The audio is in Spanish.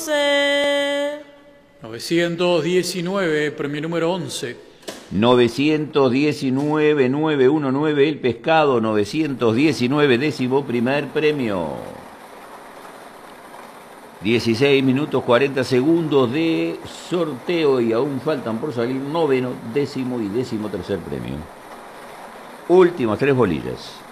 11. 919, premio número 11. 919, 919, el pescado, 919, décimo primer premio. 16 minutos 40 segundos de sorteo y aún faltan por salir noveno, décimo y décimo tercer premio. Últimas 3 bolillas.